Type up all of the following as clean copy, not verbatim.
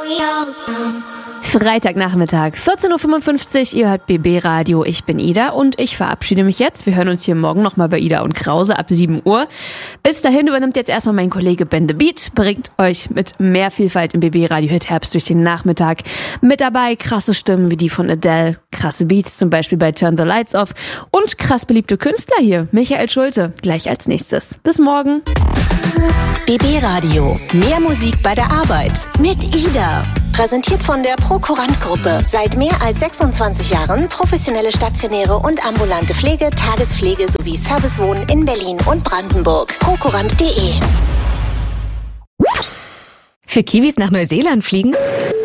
Freitagnachmittag, 14.55 Uhr, ihr hört BB Radio, ich bin Ida und ich verabschiede mich jetzt. Wir hören uns hier morgen nochmal bei Ida und Krause ab 7 Uhr. Bis dahin übernimmt jetzt erstmal mein Kollege Ben the Beat, bringt euch mit mehr Vielfalt im BB Radio Hit Herbst durch den Nachmittag. Mit dabei krasse Stimmen wie die von Adele, krasse Beats zum Beispiel bei Turn the Lights Off und krass beliebte Künstler hier, Michael Schulte, gleich als nächstes. Bis morgen. BB Radio, mehr Musik bei der Arbeit mit Ida. Präsentiert von der Prokurant-Gruppe. Seit mehr als 26 Jahren professionelle stationäre und ambulante Pflege, Tagespflege sowie Servicewohnen in Berlin und Brandenburg. Prokurant.de. Für Kiwis nach Neuseeland fliegen?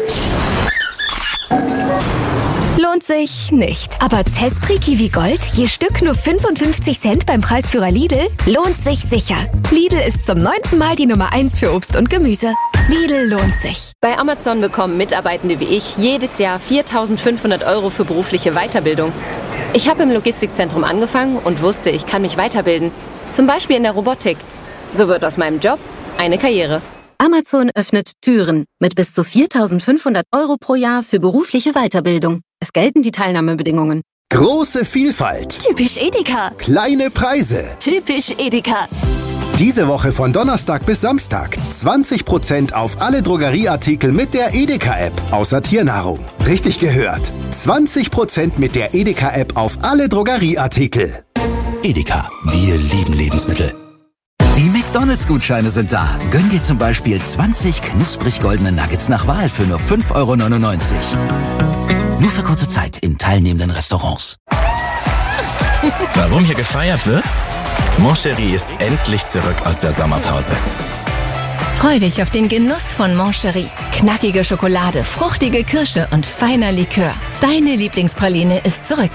Lohnt sich nicht. Aber Zespri Kiwi Gold, je Stück nur 55 Cent beim Preisführer Lidl, lohnt sich sicher. Lidl ist zum 9. Mal die Nummer 1 für Obst und Gemüse. Lidl lohnt sich. Bei Amazon bekommen Mitarbeitende wie ich jedes Jahr 4.500 € für berufliche Weiterbildung. Ich habe im Logistikzentrum angefangen und wusste, ich kann mich weiterbilden. Zum Beispiel in der Robotik. So wird aus meinem Job eine Karriere. Amazon öffnet Türen mit bis zu 4.500 € pro Jahr für berufliche Weiterbildung. Es gelten die Teilnahmebedingungen. Große Vielfalt. Typisch Edeka. Kleine Preise. Typisch Edeka. Diese Woche von Donnerstag bis Samstag 20% auf alle Drogerieartikel mit der Edeka-App, außer Tiernahrung. Richtig gehört. 20% mit der Edeka-App auf alle Drogerieartikel. Edeka, wir lieben Lebensmittel. Die McDonalds-Gutscheine sind da. Gönn dir zum Beispiel 20 knusprig goldene Nuggets nach Wahl für nur 5,99 €. Nur für kurze Zeit in teilnehmenden Restaurants. Warum hier gefeiert wird? Mon Chéri ist endlich zurück aus der Sommerpause. Freu dich auf den Genuss von Mon Chéri. Knackige Schokolade, fruchtige Kirsche und feiner Likör. Deine Lieblingspraline ist zurück.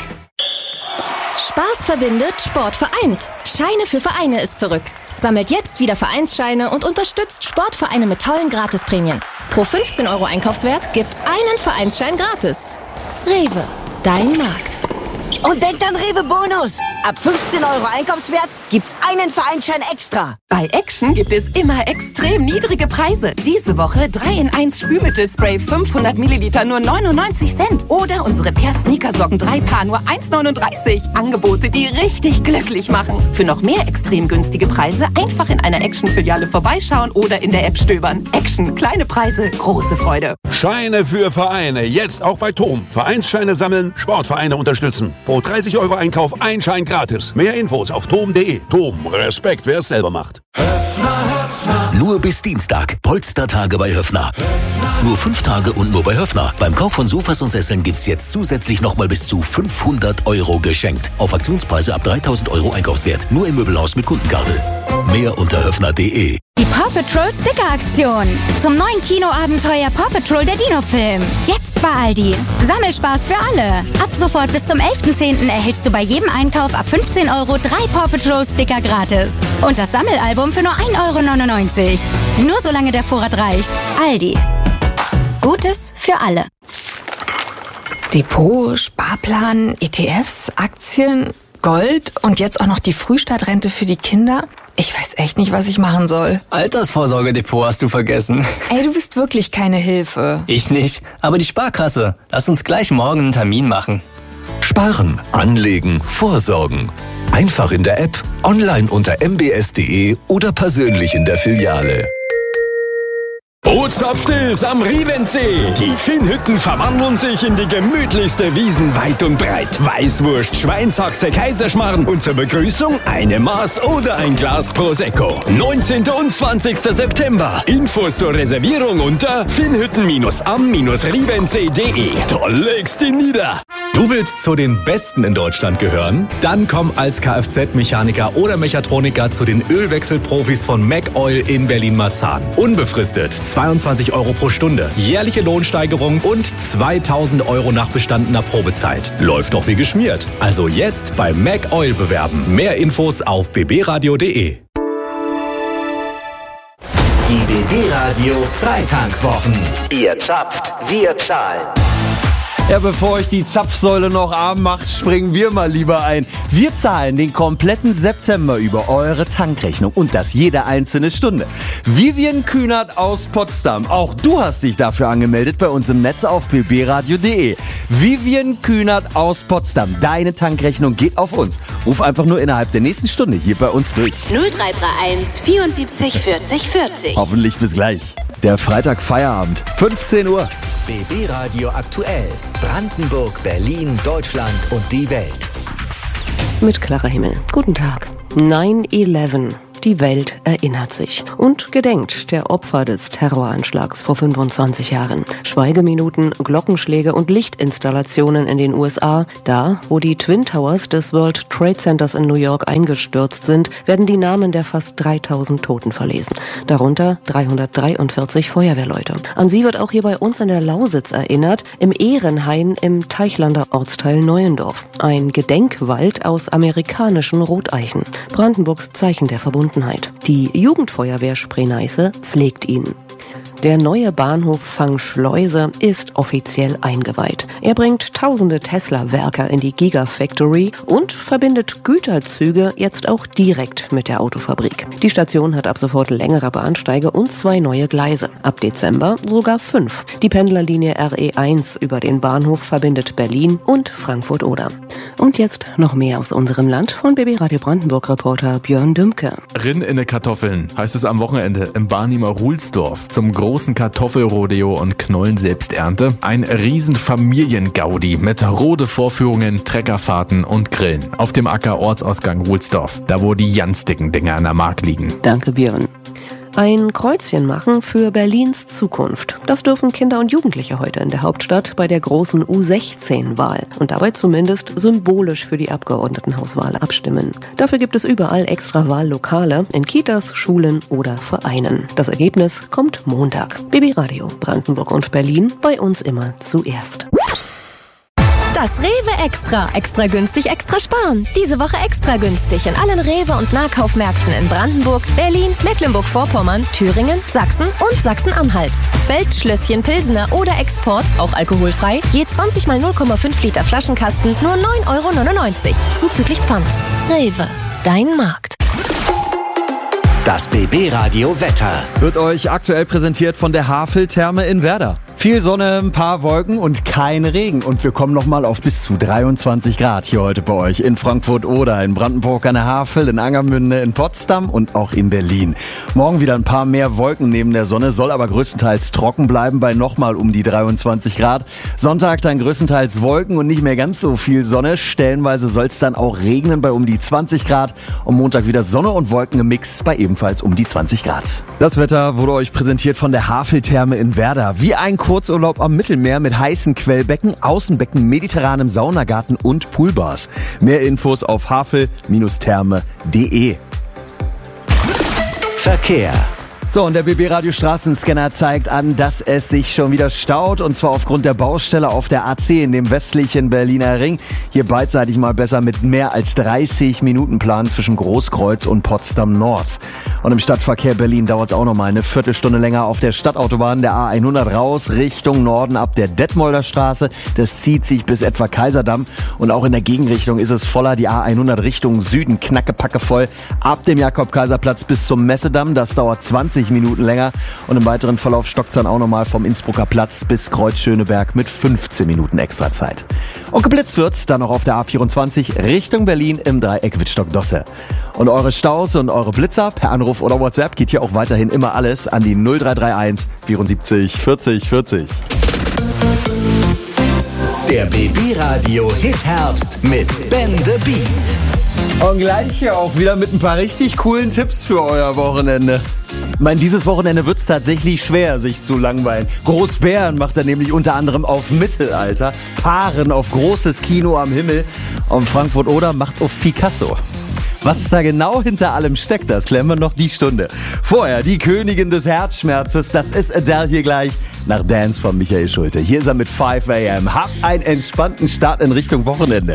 Spaß verbindet, Sport vereint. Scheine für Vereine ist zurück. Sammelt jetzt wieder Vereinsscheine und unterstützt Sportvereine mit tollen Gratisprämien. Pro 15 € Einkaufswert gibt's einen Vereinsschein gratis. Rewe, dein Markt. Und denkt an Rewe Bonus. Ab 15 € Einkaufswert gibt's einen Vereinsschein extra. Bei Action gibt es immer extrem niedrige Preise. Diese Woche 3-in-1 Spülmittelspray 500 Milliliter nur 99 Cent. Oder unsere Per-Sneakersocken 3 Paar nur 1,39. Angebote, die richtig glücklich machen. Für noch mehr extrem günstige Preise einfach in einer Action-Filiale vorbeischauen oder in der App stöbern. Action, kleine Preise, große Freude. Scheine für Vereine, jetzt auch bei TOM. Vereinsscheine sammeln, Sportvereine unterstützen. Pro 30 € Einkauf ein Schein gratis. Mehr Infos auf tom.de. TOM, Respekt, wer es selber macht. Nur bis Dienstag. Polstertage bei Höffner. Nur 5 Tage und nur bei Höffner. Beim Kauf von Sofas und Sesseln gibt's jetzt zusätzlich nochmal bis zu 500 € geschenkt. Auf Aktionspreise ab 3.000 € Einkaufswert. Nur im Möbelhaus mit Kundenkarte. Mehr unter höffner.de. Die Paw Patrol Sticker-Aktion. Zum neuen Kinoabenteuer Paw Patrol der Dino-Film. Jetzt bei Aldi. Sammelspaß für alle. Ab sofort bis zum 11.10. erhältst du bei jedem Einkauf ab 15 € 3 Paw Patrol Sticker gratis. Und das Sammelalbum für nur 1,99 €. Nur solange der Vorrat reicht. Aldi. Gutes für alle. Depot, Sparplan, ETFs, Aktien, Gold und jetzt auch noch die Frühstadtrente für die Kinder. Ich weiß echt nicht, was ich machen soll. Altersvorsorgedepot hast du vergessen. Ey, du bist wirklich keine Hilfe. Ich nicht, aber die Sparkasse. Lass uns gleich morgen einen Termin machen. Sparen, anlegen, vorsorgen. Einfach in der App, online unter mbs.de oder persönlich in der Filiale. Bootsabstills am Rievensee. Die Finnhütten verwandeln sich in die gemütlichste Wiesen weit und breit. Weißwurst, Schweinshaxe, Kaiserschmarrn und zur Begrüßung eine Maß oder ein Glas Prosecco. 19. und 20. September. Infos zur Reservierung unter finnhütten-am-rievensee.de. Da legst du nieder. Du willst zu den Besten in Deutschland gehören? Dann komm als Kfz-Mechaniker oder Mechatroniker zu den Ölwechselprofis von McOil in Berlin-Marzahn. Unbefristet 22 € pro Stunde, jährliche Lohnsteigerung und 2.000 € nach bestandener Probezeit. Läuft doch wie geschmiert. Also jetzt bei McOil bewerben. Mehr Infos auf bbradio.de. Die BB Radio Freitankwochen. Ihr zapft, wir zahlen. Ja, bevor euch die Zapfsäule noch arm macht, springen wir mal lieber ein. Wir zahlen den kompletten September über eure Tankrechnung und das jede einzelne Stunde. Vivian Kühnert aus Potsdam, auch du hast dich dafür angemeldet bei uns im Netz auf bbradio.de. Vivian Kühnert aus Potsdam, deine Tankrechnung geht auf uns. Ruf einfach nur innerhalb der nächsten Stunde hier bei uns durch. 0331 74 40 40. Hoffentlich bis gleich. Der Freitag Feierabend, 15 Uhr. BB Radio aktuell. Brandenburg, Berlin, Deutschland und die Welt. Mit Clara Himmel. Guten Tag. 9/11. Die Welt erinnert sich und gedenkt der Opfer des Terroranschlags vor 25 Jahren. Schweigeminuten, Glockenschläge und Lichtinstallationen in den USA. Da, wo die Twin Towers des World Trade Centers in New York eingestürzt sind, werden die Namen der fast 3000 Toten verlesen. Darunter 343 Feuerwehrleute. An sie wird auch hier bei uns in der Lausitz erinnert, im Ehrenhain im Teichlander Ortsteil Neuendorf. Ein Gedenkwald aus amerikanischen Roteichen. Brandenburgs Zeichen der Verbundenheit. Die Jugendfeuerwehr Spree-Neiße pflegt ihn. Der neue Bahnhof Fangschleuse ist offiziell eingeweiht. Er bringt tausende Tesla-Werker in die Gigafactory und verbindet Güterzüge jetzt auch direkt mit der Autofabrik. Die Station hat ab sofort längere Bahnsteige und 2 neue Gleise. Ab Dezember sogar 5. Die Pendlerlinie RE1 über den Bahnhof verbindet Berlin und Frankfurt-Oder. Und jetzt noch mehr aus unserem Land von BB Radio Brandenburg-Reporter Björn Dümke. Rinn in ne Kartoffeln heißt es am Wochenende im Barnimer Ruhlsdorf zum großen Kartoffelrodeo und Knollen-Selbsternte. Ein riesen Familiengaudi mit Rode-Vorführungen, Treckerfahrten und Grillen auf dem Acker Ortsausgang Ruhlsdorf, da wo die ganz dicken Dinger an der Mark liegen. Danke, Björn. Ein Kreuzchen machen für Berlins Zukunft. Das dürfen Kinder und Jugendliche heute in der Hauptstadt bei der großen U16-Wahl und dabei zumindest symbolisch für die Abgeordnetenhauswahl abstimmen. Dafür gibt es überall extra Wahllokale in Kitas, Schulen oder Vereinen. Das Ergebnis kommt Montag. BB Radio, Brandenburg und Berlin, bei uns immer zuerst. Das Rewe Extra. Extra günstig, extra sparen. Diese Woche extra günstig in allen Rewe- und Nahkaufmärkten in Brandenburg, Berlin, Mecklenburg-Vorpommern, Thüringen, Sachsen und Sachsen-Anhalt. Feldschlösschen Pilsener oder Export, auch alkoholfrei, je 20 mal 0,5 Liter Flaschenkasten, nur 9,99 €. Zuzüglich Pfand. Rewe, dein Markt. Das BB Radio Wetter wird euch aktuell präsentiert von der Havel-Therme in Werder. Viel Sonne, ein paar Wolken und kein Regen. Und wir kommen nochmal auf bis zu 23 Grad hier heute bei euch in Frankfurt oder in Brandenburg an der Havel, in Angermünde, in Potsdam und auch in Berlin. Morgen wieder ein paar mehr Wolken neben der Sonne, soll aber größtenteils trocken bleiben bei nochmal um die 23 Grad. Sonntag dann größtenteils Wolken und nicht mehr ganz so viel Sonne. Stellenweise soll es dann auch regnen bei um die 20 Grad. Und Montag wieder Sonne und Wolken im Mix bei ebenfalls um die 20 Grad. Das Wetter wurde euch präsentiert von der Havel-Therme in Werder. Wie ein Kurzurlaub am Mittelmeer mit heißen Quellbecken, Außenbecken, mediterranem Saunagarten und Poolbars. Mehr Infos auf havel-therme.de. Verkehr. So, und der BB-Radio Straßenscanner zeigt an, dass es sich schon wieder staut. Und zwar aufgrund der Baustelle auf der A10 in dem westlichen Berliner Ring. Hier beidseitig mal besser mit mehr als 30 Minuten Plan zwischen Großkreuz und Potsdam Nord. Und im Stadtverkehr Berlin dauert es auch noch mal eine Viertelstunde länger auf der Stadtautobahn der A100 raus Richtung Norden ab der Detmolder Straße. Das zieht sich bis etwa Kaiserdamm. Und auch in der Gegenrichtung ist es voller. Die A100 Richtung Süden knackepacke voll. Ab dem Jakob-Kaiser-Platz bis zum Messedamm. Das dauert 20 Minuten länger. Und im weiteren Verlauf stockt es dann auch nochmal vom Innsbrucker Platz bis Kreuz-Schöneberg mit 15 Minuten extra Zeit. Und geblitzt wird dann noch auf der A24 Richtung Berlin im Dreieck Wittstock-Dosse. Und eure Staus und eure Blitzer per Anruf oder WhatsApp geht hier auch weiterhin immer alles an die 0331 74 40 40. Der BB Radio Hit Herbst mit Ben the Beat. Und gleich hier auch wieder mit ein paar richtig coolen Tipps für euer Wochenende. Ich meine, dieses Wochenende wird es tatsächlich schwer, sich zu langweilen. Großbären macht er nämlich unter anderem auf Mittelalter, Paaren auf großes Kino am Himmel und Frankfurt-Oder macht auf Picasso. Was da genau hinter allem steckt, das klären wir noch die Stunde. Vorher die Königin des Herzschmerzes, das ist Adele hier gleich nach Dance von Michael Schulte. Hier ist er mit 5 AM. Habt einen entspannten Start in Richtung Wochenende.